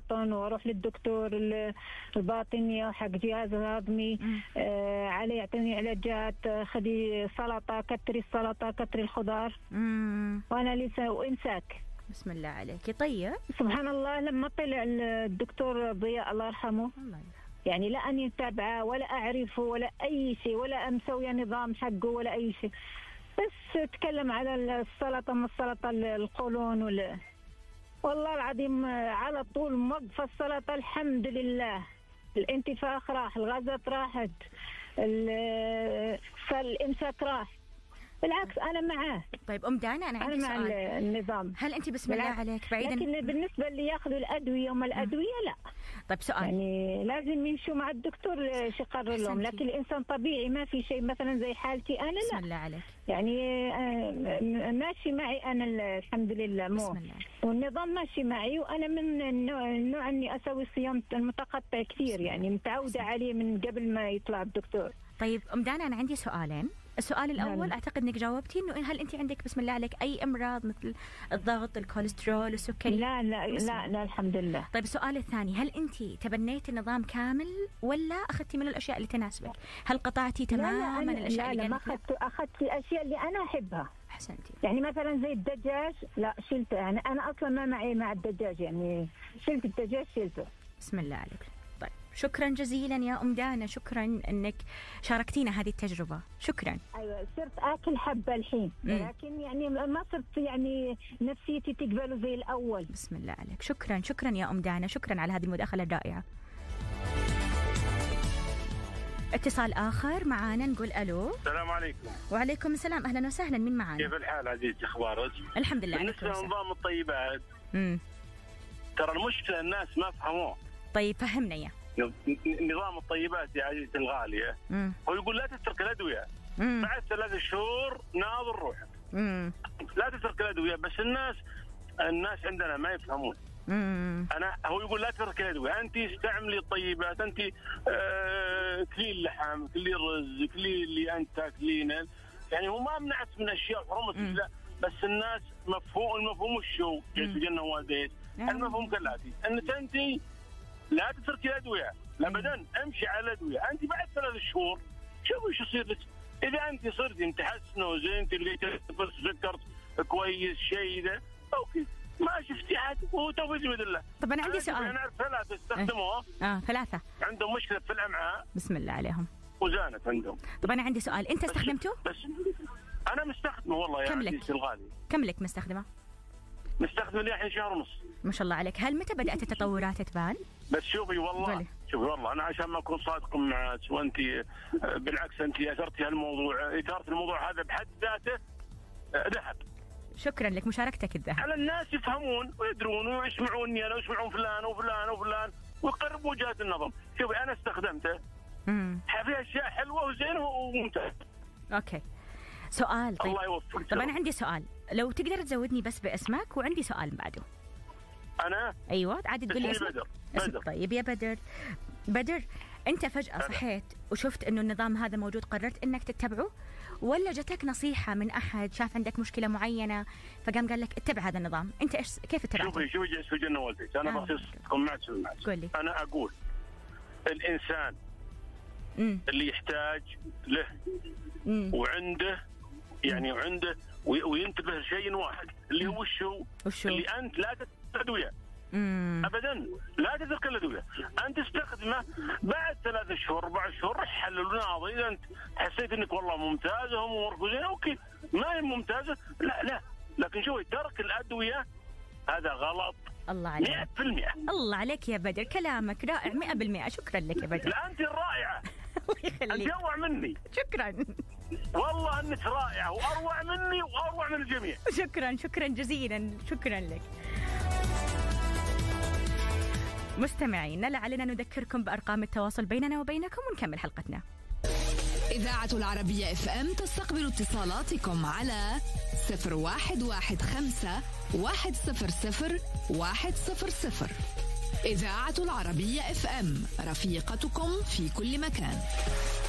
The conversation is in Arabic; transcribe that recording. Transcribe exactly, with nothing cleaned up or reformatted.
البطن وأروح للدكتور الباطني وحق جهاز الهضمي، آه علي يعطيني علاجات، خدي سلطة، كتري السلطة، كتري الخضار، مم. وأنا لسه وإمساك. بسم الله عليك. طيب سبحان الله لما طلع الدكتور ضياء الله يرحمه، الله يعني لا أني متابعة ولا أعرفه ولا أي شيء ولا مسوية نظام حقه ولا أي شيء، بس تكلم على السلطة من السلطة القولون ولا والله العظيم على طول موقفة السلطة الحمد لله. الانتفاخ راح، الغازات راحت، الإمساك راح، بالعكس أنا معاه. طيب أم دانا أنا عندي سؤال، مع النظام. هل أنت بسم الله عليك بعيدا، لكن بالنسبة اللي ياخذوا الأدوية وما الأدوية لا. طيب سؤال، يعني لازم يمشوا مع الدكتور شو يقرر لهم، لكن الإنسان طبيعي ما في شيء مثلا زي حالتي أنا لا. بسم الله عليك. يعني ماشي معي أنا الحمد لله، مو والنظام ماشي معي، وأنا من النوع, النوع أني أسوي صيام متقطع كثير، يعني متعودة عليه من قبل ما يطلع الدكتور. طيب أم دانا أنا عندي سؤالين. السؤال الأول هل. أعتقد أنك جاوبتي إنه هل أنت عندك بسم الله عليك أي أمراض مثل الضغط، الكوليسترول، السكري؟ لا لا لا لا الحمد لله. طيب السؤال الثاني، هل أنت تبنيتي النظام كامل ولا أخذتي منه الأشياء اللي تناسبك؟ هل قطعتي تماما لا لا الأشياء لا اللي لا ما أخذت، أخذت الأشياء اللي أنا أحبها. أحسنتي. يعني مثلا زي الدجاج لا شلته، يعني أنا أصلا ما معي مع الدجاج، يعني شلت الدجاج شلته. بسم الله عليك. طيب شكرا جزيلا يا أم دانا، شكرا أنك شاركتينا هذه التجربة، شكرا. أيوة صرت آكل حبة الحين، لكن يعني ما صرت يعني نفسيتي تقبله زي الأول. بسم الله عليك. شكرا شكرا يا أم دانا، شكرا على هذه المداخلة الرائعة. اتصال آخر معانا، نقول ألو. السلام عليكم. وعليكم السلام، أهلا وسهلا، من معانا؟ كيف الحال عزيزتي، أخبارك؟ الحمد لله. بالنسبة لنظام الطيبات، امم ترى المشكلة الناس ما فهموه. طيب فهمنا يا نظام الطيبات يا عزيزتي الغالية، مم. هو يقول لا تترك الأدوية، مم. بعد ثلاث شهور ناظر روحك، مم. لا تترك الأدوية، بس الناس الناس عندنا ما يفهمون. مم. أنا هو يقول لا تترك الأدوية، أنت استعملي الطيبات، أنت آه كلي اللحم، كلي الرز، كلي اللي أنت تاكلينه، يعني هو ما منعت من أشياء حرمت، لا بس الناس مفهوم المفهوم الشو جلس جنة والديت. المفهوم كالآتي، أنك أنت لا تتركي الأدوية أبدا، امشي على الأدوية، أنت بعد ثلاث شهور شوفي شو يصير لك. إذا أنت صرتي متحسنة وزينتي لقيتي سكرت كويس شيء ذا أوكي، ما شفتي حد وتوفيق بيد الله. طب أنا عندي سؤال. أنا أعرف ثلاثة استخدموها. آه ثلاثة عندهم مشكلة في الأمعاء. بسم الله عليهم. وزانت عندهم. طب أنا عندي سؤال، أنت استخدمته؟ بس أنا مستخدمه والله يا عزيزتي الغالي. كم لك مستخدمه؟ مستخدم لي الحين شهر ونص. ما شاء الله عليك. هل متى بدأت التطورات تبان؟ بس شوفي والله بلي. شوفي والله أنا عشان ما أكون صادق معك، وأنت بالعكس أنت أثرتي هالموضوع، إثارة الموضوع هذا بحد ذاته ذهب. شكرا لك مشاركتك الذهب. على الناس يفهمون ويدرون ويسمعوني أنا ويسمعون فلان وفلان وفلان ويقربوا وجهات النظر. شوفي أنا استخدمته، امم فيها أشياء حلوة وزينة وممتازة. أوكي سؤال. طيب الله يوفقك. طب أنا عندي سؤال، لو تقدر تزودني بس باسمك، وعندي سؤال بعده. أنا أيوة عادي تقول لي اسمك. بدر. بدر. طيب يا بدر، بدر أنت فجأة صحيت وشفت إنه النظام هذا موجود، قررت إنك تتبعه، ولا جتك نصيحة من أحد شاف عندك مشكلة معينة فقام قال لك اتبع هذا النظام؟ أنت إيش كيف اتبعته؟ شوفي شوفي جالس في جنة والديك، أنا آه. بخص تكون معك قولي. أنا أقول الإنسان مم. اللي يحتاج له مم. وعنده يعني عنده وينتبه شيء واحد اللي هو وشو اللي أنت لا تتأدوية أبدا، لا تترك الأدوية، أنت تستخدمه بعد ثلاثة شهور أربع شهور حلل وناظر. إذا أنت حسيت إنك والله ممتازة هم مركزين أوكي، ما هي ممتازة لا لا، لكن شوي ترك الأدوية هذا غلط. الله عليك مئة بالمئة. الله عليك يا بدر، كلامك رائع مئة بالمئة. شكرا لك يا بدر. لا أنت الرائعة. أنت أروع مني. شكرا والله أنك رائعة وأروع مني وأروع من الجميع. شكرا شكرا جزيلا، شكرا لك. مستمعينا لعلنا نذكركم بأرقام التواصل بيننا وبينكم ونكمل حلقتنا. إذاعة العربية اف ام تستقبل اتصالاتكم على صفر واحد واحد خمسة واحد صفر صفر واحد صفر صفر. إذاعة العربية اف ام رفيقتكم في كل مكان.